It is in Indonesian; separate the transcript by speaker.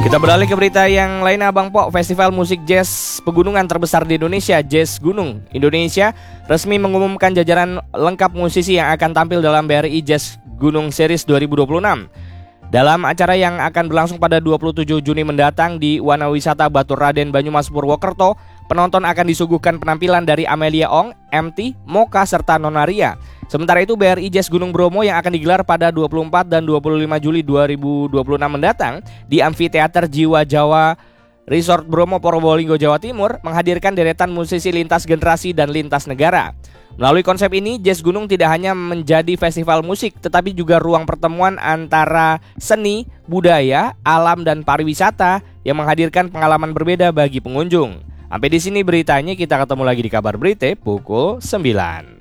Speaker 1: Kita beralih ke berita yang lainnya, Bang Po. Festival musik jazz pegunungan terbesar di Indonesia, Jazz Gunung Indonesia, resmi mengumumkan jajaran lengkap musisi yang akan tampil dalam BRI Jazz Gunung Series 2026. Dalam acara yang akan berlangsung pada 27 Juni mendatang di Wana Wisata Baturaden Banyumas Purwokerto, penonton akan disuguhkan penampilan dari Amelia Ong, MT, Moka, serta Nonaria. Sementara itu BRI Jazz Gunung Bromo yang akan digelar pada 24 dan 25 Juli 2026 mendatang di Amfiteater Jiwa Jawa Resort Bromo Probolinggo, Jawa Timur menghadirkan deretan musisi lintas generasi dan lintas negara. Melalui konsep ini, Jazz Gunung tidak hanya menjadi festival musik, tetapi juga ruang pertemuan antara seni, budaya, alam, dan pariwisata yang menghadirkan pengalaman berbeda bagi pengunjung. Sampai di sini beritanya, kita ketemu lagi di Kabar Berita pukul 9.